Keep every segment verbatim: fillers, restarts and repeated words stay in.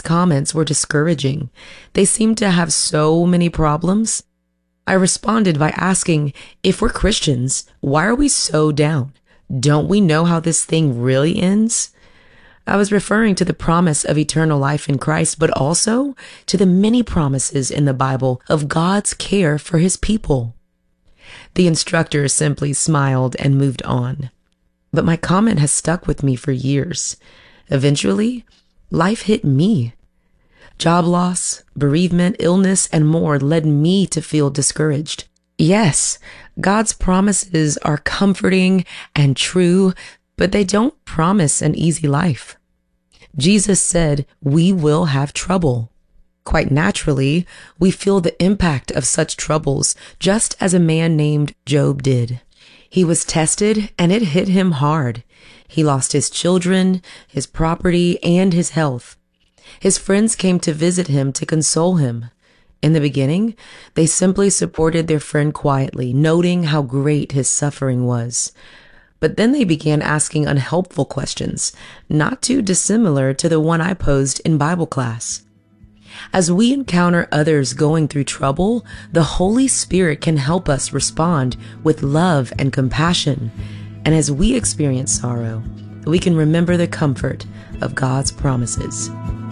comments were discouraging. They seemed to have so many problems. I responded by asking, if we're Christians, why are we so down? Don't we know how this thing really ends? I was referring to the promise of eternal life in Christ, but also to the many promises in the Bible of God's care for his people. The instructor simply smiled and moved on. But my comment has stuck with me for years. Eventually, life hit me. Job loss, bereavement, illness, and more led me to feel discouraged. Yes, God's promises are comforting and true, but they don't promise an easy life. Jesus said we will have trouble. Quite naturally, we feel the impact of such troubles, just as a man named Job did. He was tested, and it hit him hard. He lost his children, his property, and his health. His friends came to visit him to console him. In the beginning, they simply supported their friend quietly, noting how great his suffering was. But then they began asking unhelpful questions, not too dissimilar to the one I posed in Bible class. As we encounter others going through trouble, the Holy Spirit can help us respond with love and compassion. And as we experience sorrow, we can remember the comfort of God's promises.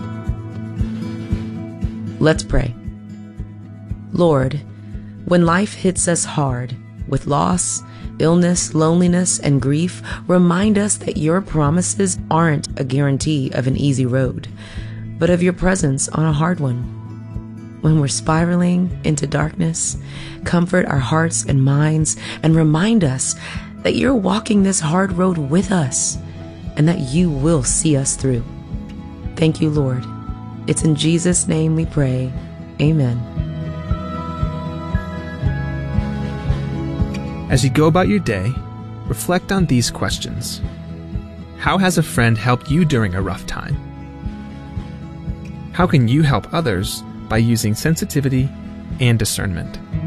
Let's pray. Lord, when life hits us hard with loss, illness, loneliness, and grief, remind us that your promises aren't a guarantee of an easy road, but of your presence on a hard one. When we're spiraling into darkness, comfort our hearts and minds and remind us that you're walking this hard road with us and that you will see us through. Thank you, Lord. It's in Jesus' name we pray. Amen. As you go about your day, reflect on these questions. How has a friend helped you during a rough time? How can you help others by using sensitivity and discernment?